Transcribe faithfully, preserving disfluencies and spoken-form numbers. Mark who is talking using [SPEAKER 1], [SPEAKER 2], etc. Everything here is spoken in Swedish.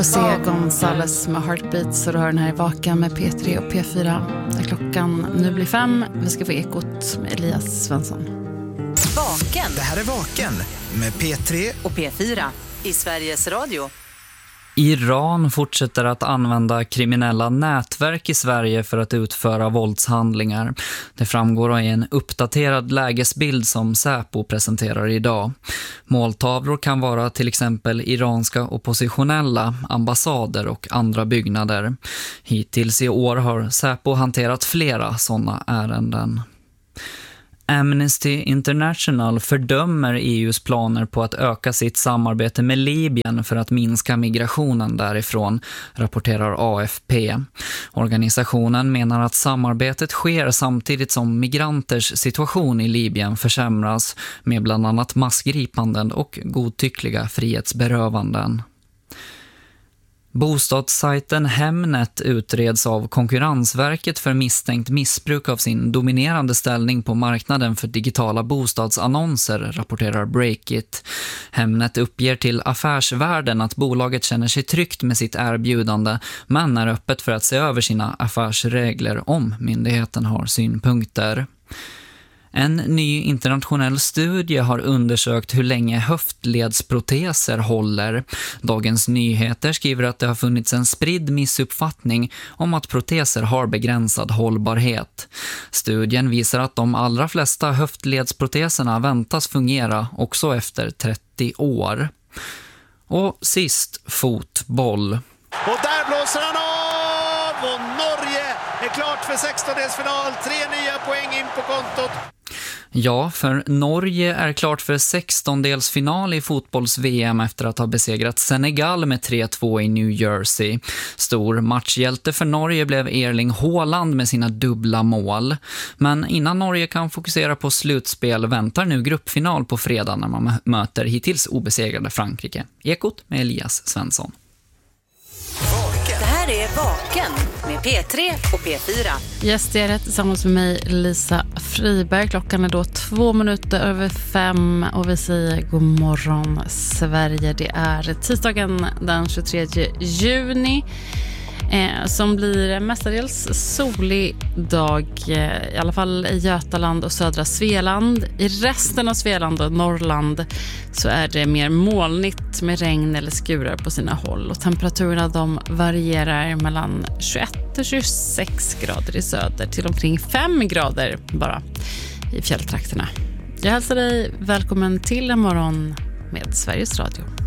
[SPEAKER 1] José González med Heartbeat, så du hör den här i Vaken med P tre och P fyra. Där klockan nu blir fem. Vi ska få Ekot med Elias Svensson.
[SPEAKER 2] Vaken.
[SPEAKER 3] Det här är Vaken med P tre
[SPEAKER 2] och P fyra i Sveriges Radio.
[SPEAKER 4] Iran fortsätter att använda kriminella nätverk i Sverige för att utföra våldshandlingar. Det framgår i en uppdaterad lägesbild som Säpo presenterar idag. Måltavlor kan vara till exempel iranska oppositionella, ambassader och andra byggnader. Hittills i år har Säpo hanterat flera sådana ärenden. Amnesty International fördömer E U:s planer på att öka sitt samarbete med Libyen för att minska migrationen därifrån, rapporterar A F P. Organisationen menar att samarbetet sker samtidigt som migranters situation i Libyen försämras med bland annat massgripanden och godtyckliga frihetsberövanden. Bostadssajten Hemnet utreds av Konkurrensverket för misstänkt missbruk av sin dominerande ställning på marknaden för digitala bostadsannonser, rapporterar Breakit. Hemnet uppger till Affärsvärlden att bolaget känner sig tryggt med sitt erbjudande, men är öppet för att se över sina affärsregler om myndigheten har synpunkter. En ny internationell studie har undersökt hur länge höftledsproteser håller. Dagens Nyheter skriver att det har funnits en spridd missuppfattning om att proteser har begränsad hållbarhet. Studien visar att de allra flesta höftledsproteserna väntas fungera också efter trettio år. Och sist, fotboll.
[SPEAKER 5] Och där blåser han av och Norge är klart för sextondelsfinal. Tre nya poäng in på kontot.
[SPEAKER 4] Ja, för Norge är klart för sextondelsfinal i fotbolls-V M efter att ha besegrat Senegal med tre två i New Jersey. Stor matchhjälte för Norge blev Erling Haaland med sina dubbla mål. Men innan Norge kan fokusera på slutspel väntar nu gruppfinal på fredag när man möter hittills obesegrade Frankrike. Ekot med Elias Svensson.
[SPEAKER 2] Det här är Vaken med P tre och P fyra.
[SPEAKER 1] Yes, det är rätt, tillsammans med mig Lisa Friberg. Klockan är då två minuter över fem och vi säger god morgon Sverige. Det är tisdagen den tjugotredje juni. Eh, som blir mestadels solig dag, eh, i alla fall i Götaland och södra Svealand. I resten av Svealand och Norrland så är det mer molnigt med regn eller skurar på sina håll. Och temperaturerna de varierar mellan tjugoett och tjugosex grader i söder till omkring fem grader bara i fjälltrakterna. Jag hälsar dig välkommen till en morgon med Sveriges Radio.